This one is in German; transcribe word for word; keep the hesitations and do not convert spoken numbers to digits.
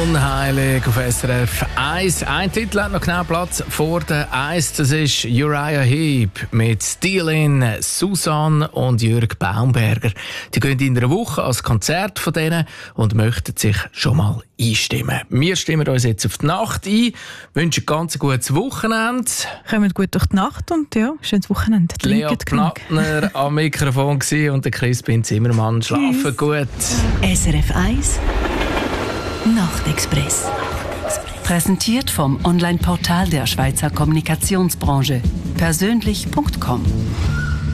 Unheilig auf S R F eins. Ein Titel hat noch genau Platz vor der eins. Das ist Uriah Heep mit Steelin, Susan und Jürg Baumberger. Die gehen in einer Woche als Konzert von denen und möchten sich schon mal einstimmen. Wir stimmen uns jetzt auf die Nacht ein, wünschen ganz ein gutes Wochenende. Kommt gut durch die Nacht und ja, schönes Wochenende. Lea Plattner am Mikrofon und der Crispin Zimmermann. Schlafen gut. S R F eins Nachtexpress. Präsentiert vom Online-Portal der Schweizer Kommunikationsbranche persönlich punkt com.